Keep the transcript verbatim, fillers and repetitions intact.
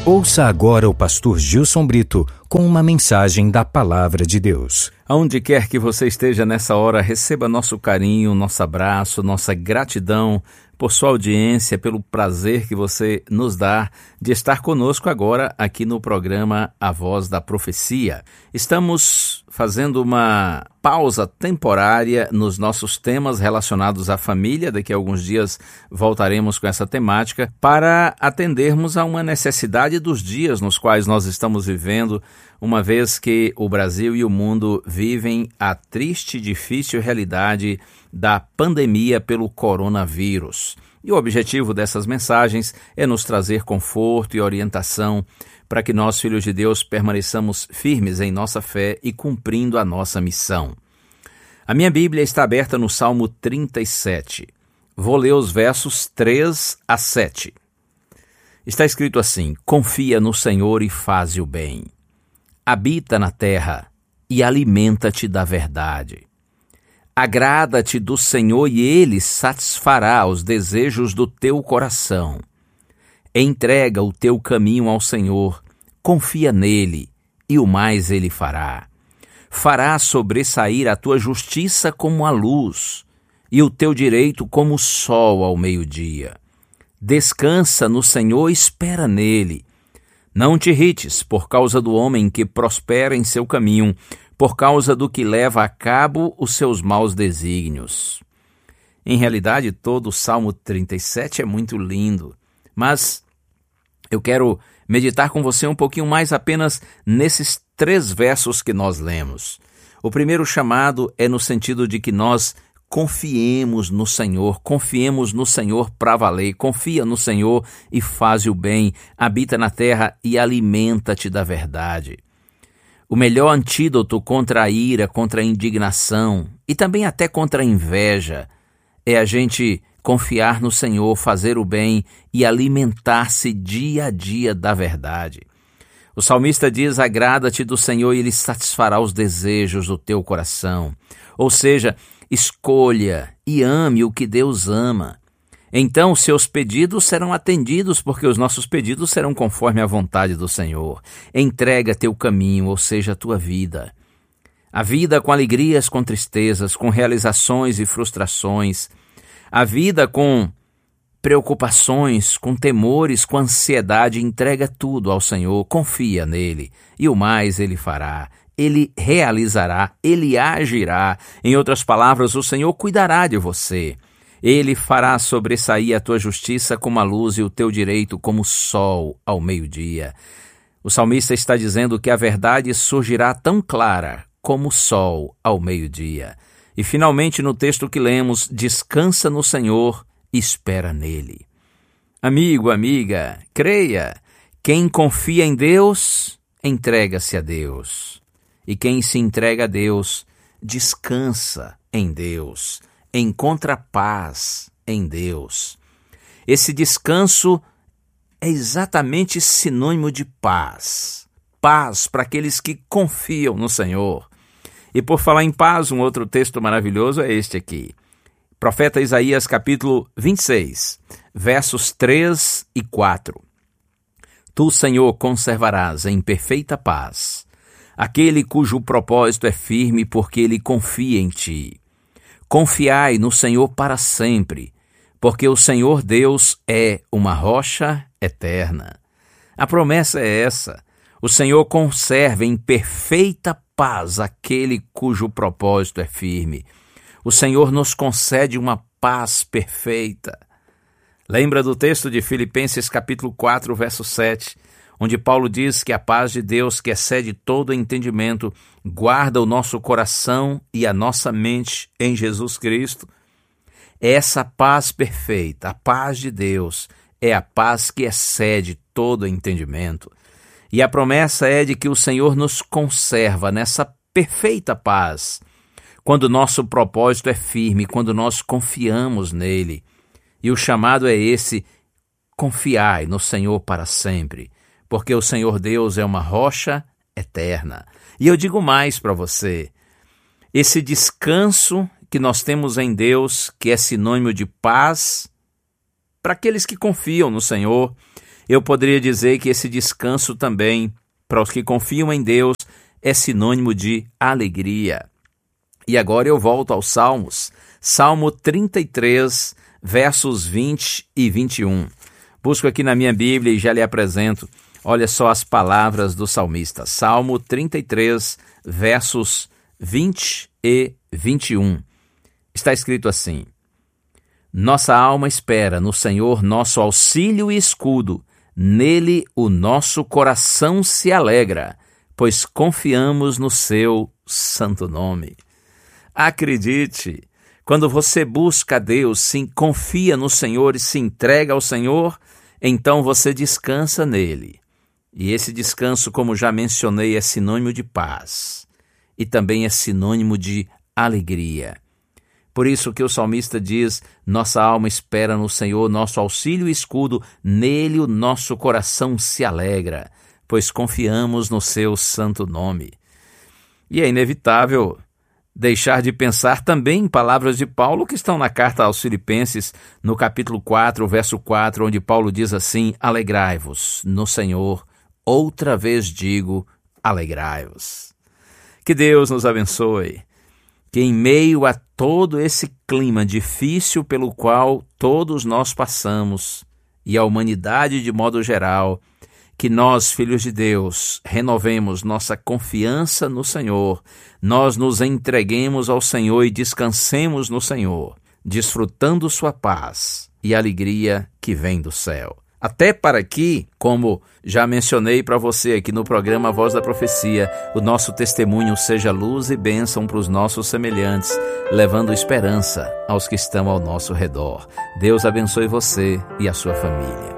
Ouça agora o pastor Gilson Brito com uma mensagem da Palavra de Deus. Aonde quer que você esteja nessa hora, receba nosso carinho, nosso abraço, nossa gratidão por sua audiência, pelo prazer que você nos dá de estar conosco agora aqui no programa A Voz da Profecia. Estamos fazendo uma pausa temporária nos nossos temas relacionados à família. Daqui a alguns dias voltaremos com essa temática para atendermos a uma necessidade dos dias nos quais nós estamos vivendo, uma vez que o Brasil e o mundo vivem a triste e difícil realidade da pandemia pelo coronavírus. E o objetivo dessas mensagens é nos trazer conforto e orientação para que nós, filhos de Deus, permaneçamos firmes em nossa fé e cumprindo a nossa missão. A minha Bíblia está aberta no Salmo trinta e sete. Vou ler os versos três a sete. Está escrito assim: confia no Senhor e faze o bem. Habita na terra e alimenta-te da verdade. Agrada-te do Senhor e Ele satisfará os desejos do teu coração. Entrega o teu caminho ao Senhor, confia nele, e o mais Ele fará. Fará sobressair a tua justiça como a luz, e o teu direito como o sol ao meio-dia. Descansa no Senhor e espera nele. Não te irrites por causa do homem que prospera em seu caminho, por causa do que leva a cabo os seus maus desígnios. Em realidade, todo o Salmo trinta e sete é muito lindo, mas eu quero meditar com você um pouquinho mais apenas nesses três versos que nós lemos. O primeiro chamado é no sentido de que nós confiemos no Senhor, confiemos no Senhor para valer, confia no Senhor e faze o bem, habita na terra e alimenta-te da verdade. O melhor antídoto contra a ira, contra a indignação e também até contra a inveja é a gente confiar no Senhor, fazer o bem e alimentar-se dia a dia da verdade. O salmista diz: agrada-te do Senhor e Ele satisfará os desejos do teu coração. Ou seja, escolha e ame o que Deus ama. Então seus pedidos serão atendidos, porque os nossos pedidos serão conforme a vontade do Senhor. Entrega teu caminho, ou seja, a tua vida. A vida com alegrias, com tristezas, com realizações e frustrações. A vida com preocupações, com temores, com ansiedade. Entrega tudo ao Senhor, confia nele, e o mais Ele fará. Ele realizará, Ele agirá. Em outras palavras, o Senhor cuidará de você. Ele fará sobressair a tua justiça como a luz e o teu direito como o sol ao meio-dia. O salmista está dizendo que a verdade surgirá tão clara como o sol ao meio-dia. E finalmente no texto que lemos, descansa no Senhor e espera nele. Amigo, amiga, creia, quem confia em Deus, entrega-se a Deus. E quem se entrega a Deus, descansa em Deus. Encontra paz em Deus. Esse descanso é exatamente sinônimo de paz. Paz para aqueles que confiam no Senhor. E por falar em paz, um outro texto maravilhoso é este aqui. Profeta Isaías, capítulo vinte e seis, versos três e quatro. Tu, Senhor, conservarás em perfeita paz aquele cujo propósito é firme, porque ele confia em ti. Confiai no Senhor para sempre, porque o Senhor Deus é uma rocha eterna. A promessa é essa: o Senhor conserva em perfeita paz aquele cujo propósito é firme. O Senhor nos concede uma paz perfeita. Lembra do texto de Filipenses capítulo quatro, verso sete, onde Paulo diz que a paz de Deus, que excede todo entendimento, guarda o nosso coração e a nossa mente em Jesus Cristo? Essa paz perfeita, a paz de Deus, é a paz que excede todo entendimento. E a promessa é de que o Senhor nos conserva nessa perfeita paz, quando o nosso propósito é firme, quando nós confiamos nele. E o chamado é esse: confiai no Senhor para sempre, porque o Senhor Deus é uma rocha eterna. E eu digo mais para você: esse descanso que nós temos em Deus, que é sinônimo de paz, para aqueles que confiam no Senhor, eu poderia dizer que esse descanso também, para os que confiam em Deus, é sinônimo de alegria. E agora eu volto aos Salmos, Salmo trinta e três, versos vinte e vinte e um. Busco aqui na minha Bíblia e já lhe apresento. Olha só as palavras do salmista. Salmo trinta e três, versos vinte e vinte e um. Está escrito assim: Nossa alma espera no Senhor, nosso auxílio e escudo. Nele o nosso coração se alegra, pois confiamos no seu santo nome. Acredite, quando você busca a Deus, sim, confia no Senhor e se entrega ao Senhor, então você descansa nele. E esse descanso, como já mencionei, é sinônimo de paz e também é sinônimo de alegria. Por isso que o salmista diz, nossa alma espera no Senhor, nosso auxílio e escudo, nele o nosso coração se alegra, pois confiamos no seu santo nome. E é inevitável deixar de pensar também em palavras de Paulo que estão na carta aos Filipenses, no capítulo quatro, verso quatro, onde Paulo diz assim, alegrai-vos no Senhor, outra vez digo, alegrai-vos. Que Deus nos abençoe, que em meio a todo esse clima difícil pelo qual todos nós passamos, e a humanidade de modo geral, que nós, filhos de Deus, renovemos nossa confiança no Senhor, nós nos entreguemos ao Senhor e descansemos no Senhor, desfrutando sua paz e alegria que vem do céu. Até para que, como já mencionei para você aqui no programa Voz da Profecia, o nosso testemunho seja luz e bênção para os nossos semelhantes, levando esperança aos que estão ao nosso redor. Deus abençoe você e a sua família.